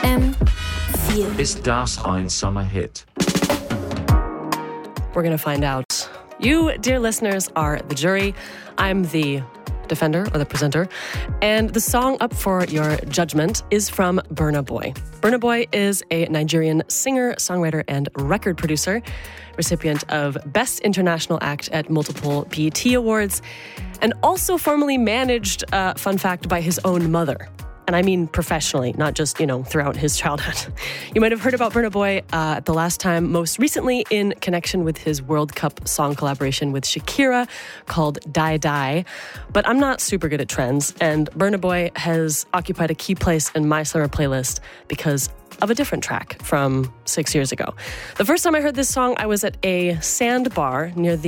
FM4. Ist das ein Sommerhit? We're going to find out. You, dear listeners, are the jury. I'm the defender or the presenter. And the song up for your judgment is from Burna Boy. Burna Boy is a Nigerian singer, songwriter, and record producer, recipient of Best International Act at multiple BET Awards, and also formerly managed, fun fact, by his own mother. And I mean professionally, not just, throughout his childhood. You might have heard about Burna Boy the last time, most recently in connection with his World Cup song collaboration with Shakira called Die Die. But I'm not super good at trends, and Burna Boy has occupied a key place in my summer playlist because of a different track from 6 years ago. The first time I heard this song, I was at a sandbar near the